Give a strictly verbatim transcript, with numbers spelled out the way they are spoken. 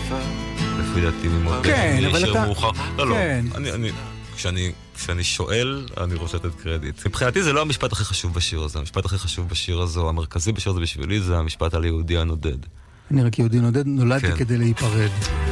לפי דעתי ממודד. כן, אבל אתה... מאוחר. לא, לא. כן. אני, אני, כשאני, כשאני שואל, אני רוצה לתת קרדיט. מבחינתי זה לא המשפט הכי חשוב בשיר הזה. המשפט הכי חשוב בשיר הזה, או המרכזי בשיר הזה בשבילי, זה המשפט על יהודי הנודד. אני רק יהודי נודד, נולדתי כן. כדי להיפרד.